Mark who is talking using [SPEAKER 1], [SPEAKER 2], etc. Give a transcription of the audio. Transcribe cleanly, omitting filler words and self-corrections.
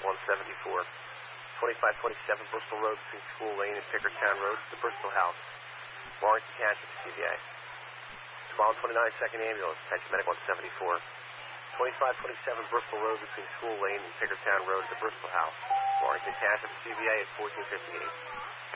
[SPEAKER 1] Medical on 74. 2527 Bristol Road between School Lane and Pickertown Road to the Bristol House. Warrington Casualty CVA. 1229 Second Ambulance, attention Medical on 74. 2527 Bristol Road between School Lane and Pickertown Road to the Bristol House. Warrington Casualty CVA at 1458.